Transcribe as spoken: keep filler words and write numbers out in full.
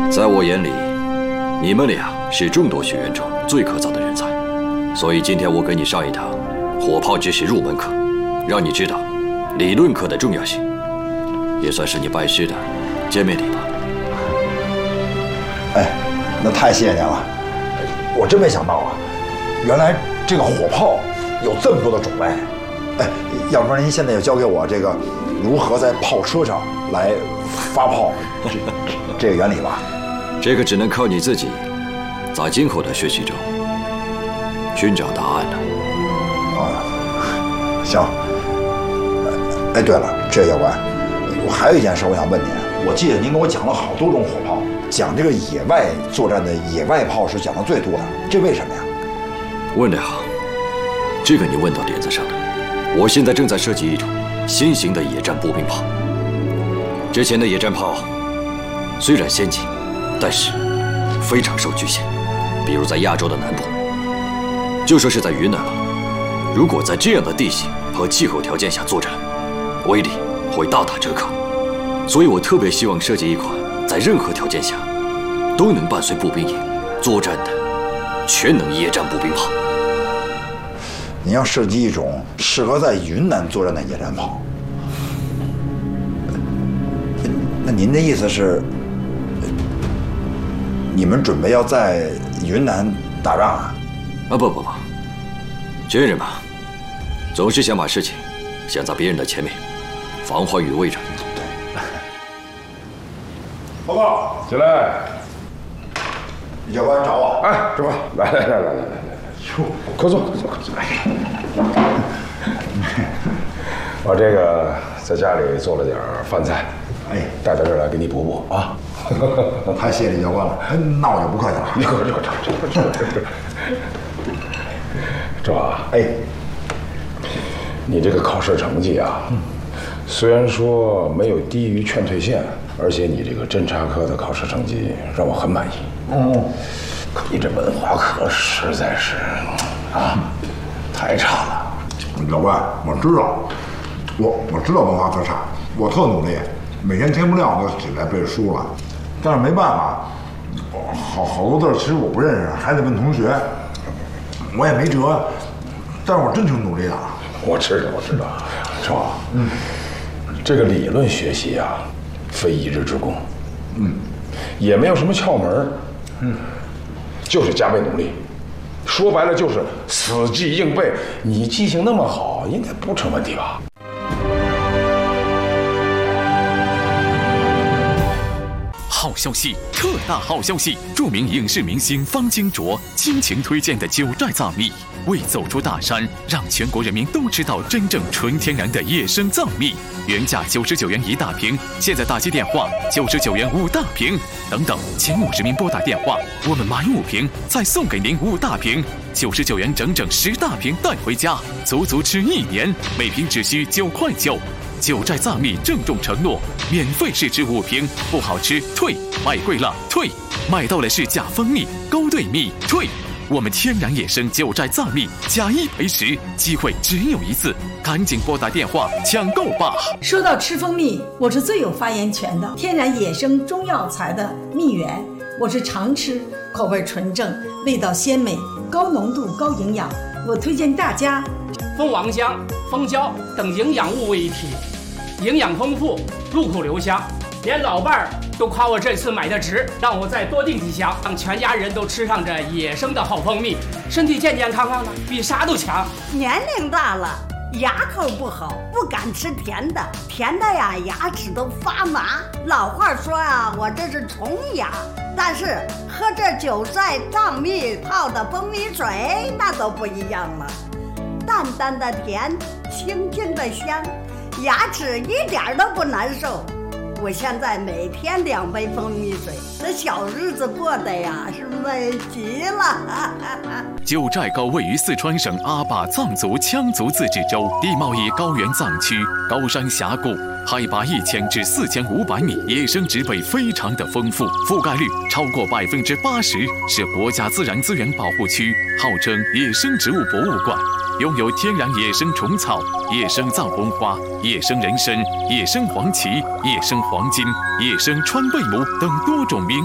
在我眼里，你们俩是众多学员中最可造的人才，所以今天我给你上一堂火炮知识入门课，让你知道理论课的重要性，也算是你拜师的见面礼吧。 哎，那太谢谢您了，我真没想到啊，原来这个火炮有这么多的种类。哎，要不然您现在就教给我这个如何在炮车上来发炮这这个原理吧。 这个只能靠你自己在今后的学习中寻找答案了。 啊，行。哎，对了，这教官，我还有一件事我想问您。我记得您给我讲了好多种火炮，讲这个野外作战的野外炮是讲的最多的，这为什么呀？ 问得好，这个你问到点子上了。我现在正在设计一种新型的野战步兵炮。之前的野战炮虽然先进，但是非常受局限。比如在亚洲的南部，就说是在云南吧，如果在这样的地形和气候条件下作战，威力会大打折扣。所以我特别希望设计一款在任何条件下都能伴随步兵营作战的全能野战步兵炮。 你要设计一种适合在云南作战的野战炮，那您的意思是，你们准备要在云南打仗啊？ 啊不不不，军人嘛，总是想把事情想在别人的前面，防患于未然。 对。 报告，进来。 李教官找我。 哎，师傅，来来来来来来来，哟，快坐快坐快坐。哎，我这个在家里做了点饭菜，哎，带到这儿来给你补补啊。 太谢谢李教官了，那我就不客气了。 一会儿一会儿一会儿。这啊，哎，你这个考试成绩啊，虽然说没有低于劝退线，而且你这个侦察科的考试成绩让我很满意。嗯，可你这文化课实在是啊，太差了。 李教官，我知道，我我知道文化课差，我特努力，每天天不亮我就起来背书了，但是没办法，好好多字其实我不认识，还得问同学，我也没辙，但是我真挺努力的。 我知道，我知道，是吧？嗯，这个理论学习啊，非一日之功，嗯，也没有什么窍门，嗯，就是加倍努力。说白了就是死记硬背。你记性那么好，应该不成问题吧？ 好消息，特大好消息！著名影视明星方清卓倾情推荐的九寨藏蜜，为走出大山，让全国人民都知道真正纯天然的野生藏蜜。原价九十九元一大瓶，现在打击电话九十九元五大瓶。等等，前五十名拨打电话，我们买五瓶再送给您五大瓶，九十九元整整十大瓶带回家，足足吃一年，每瓶只需九块九。九寨藏蜜郑重承诺，免费试吃五瓶，不好吃退，卖贵了退，买到了是假蜂蜜、勾兑蜜退。我们天然野生九寨藏蜜，假一赔十，机会只有一次，赶紧拨打电话抢购吧！ 说到吃蜂蜜，我是最有发言权的，天然野生中药材的蜜源，我是常吃，口味纯正，味道鲜美，高浓度高营养，我推荐大家。 蜂王浆、蜂胶等营养物为一体，营养丰富，入口留香，连老伴儿都夸我这次买的值，让我再多订几箱，让全家人都吃上这野生的好蜂蜜，身体健健康康的，比啥都强。 年龄大了，牙口不好，不敢吃甜的，甜的呀，牙齿都发麻。老话说啊，我这是虫牙，但是喝这九寨藏蜜泡的蜂蜜水，那都不一样了。淡淡的甜，清清的香，牙齿一点都不难受。我现在每天两杯蜂蜜水，这小日子过得呀是美极了。 九寨沟位于四川省阿坝藏族羌族自治州，地貌以高原藏区，高山峡谷，海拔一千至四千五百米，野生植被非常的丰富，覆盖率超过百分之八十，是国家自然资源保护区，号称野生植物博物馆。拥有天然野生虫草、野生藏红花、野生人参、野生黄芪、野生黄金、野生川贝母等多种名